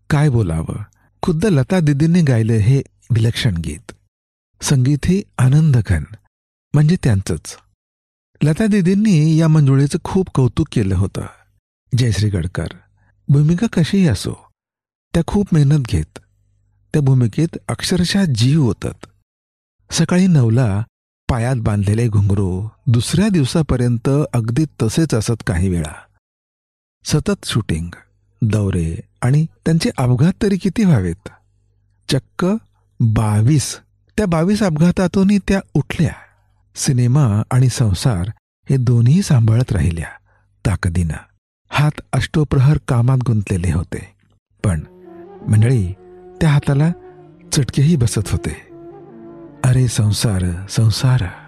काय बोलावं. खुद्द लता दिदींनी गायलं हे विलक्षण गीत. संगीत ही आनंदघन, म्हणजे त्यांचंच. लता दिदींनी या मंजुळेचं खूप कौतुक केलं होतं. जयश्री गडकर भूमिका कशीही असो, त्या खूप मेहनत घेत. त्या भूमिकेत अक्षरशः जीव ओतत. सकाळी 9ला पायात बांधलेले घुंगरू दुसऱ्या दिवसापर्यंत अगदी तसेच असत. काही वेळा सतत शूटिंग, दौरे आणि त्यांचे अपघात तरी किती व्हावेत. चक्क 22. त्या 22 अपघातातूनही त्या उठल्या. सिनेमा आणि संसार हे दोन्ही सांभाळत राहिल्या ताकदीनं. हात अष्टोप्रहर कामात गुंतलेले होते, पण मंडळी त्या हाताला चटकेही बसत होते. अरे संसार संसार.